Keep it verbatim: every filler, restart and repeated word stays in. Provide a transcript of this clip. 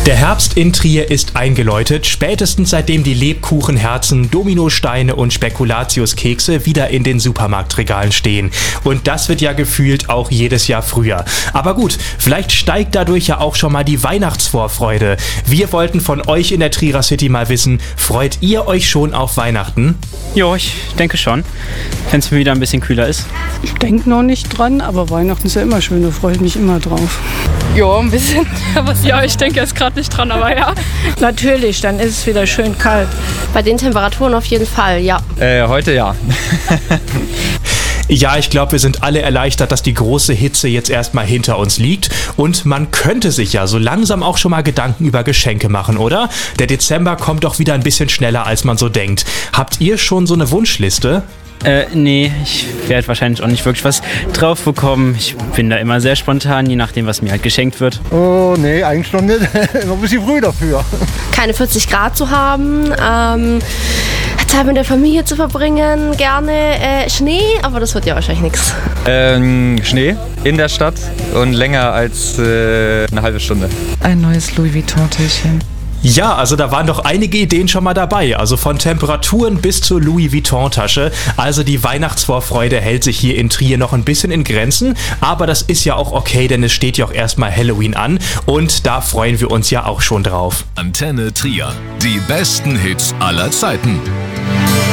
Der Herbst in Trier ist eingeläutet, spätestens seitdem die Lebkuchenherzen, Dominosteine und Spekulatiuskekse wieder in den Supermarktregalen stehen. Und das wird ja gefühlt auch jedes Jahr früher. Aber gut, vielleicht steigt dadurch ja auch schon mal die Weihnachtsvorfreude. Wir wollten von euch in der Trierer City mal wissen, freut ihr euch schon auf Weihnachten? Jo, ich denke schon, wenn es wieder ein bisschen kühler ist. Ich denke noch nicht dran, aber Weihnachten ist ja immer schön, da freue ich mich immer drauf. Ja, ein bisschen. Ja, ich denke jetzt gerade nicht dran, aber ja. Natürlich, dann ist es wieder schön kalt. Bei den Temperaturen auf jeden Fall, ja. Äh, heute ja. Ja, ich glaube, wir sind alle erleichtert, dass die große Hitze jetzt erstmal hinter uns liegt. Und man könnte sich ja so langsam auch schon mal Gedanken über Geschenke machen, oder? Der Dezember kommt doch wieder ein bisschen schneller, als man so denkt. Habt ihr schon so eine Wunschliste? Äh, nee, ich werde wahrscheinlich auch nicht wirklich was drauf bekommen. Ich bin da immer sehr spontan, je nachdem, was mir halt geschenkt wird. Oh, nee, eigentlich noch nicht. Noch ein bisschen früh dafür. Keine vierzig Grad zu haben, ähm, Zeit mit der Familie zu verbringen, gerne äh, Schnee, aber das wird ja wahrscheinlich nichts. Ähm, Schnee in der Stadt und länger als äh, eine halbe Stunde. Ein neues Louis Vuitton-Täschchen. Ja, also da waren doch einige Ideen schon mal dabei, also von Temperaturen bis zur Louis Vuitton-Tasche. Also die Weihnachtsvorfreude hält sich hier in Trier noch ein bisschen in Grenzen, aber das ist ja auch okay, denn es steht ja auch erstmal Halloween an und da freuen wir uns ja auch schon drauf. Antenne Trier, die besten Hits aller Zeiten.